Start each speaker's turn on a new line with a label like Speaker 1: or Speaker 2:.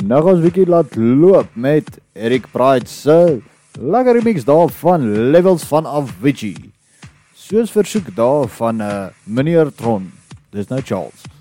Speaker 1: Nou gaan ons bietjie laat loop met Eric Pride se lekker remix daar van Levels van Avicii. Soos versoek daar van meneer Tron. Dis nou Charles.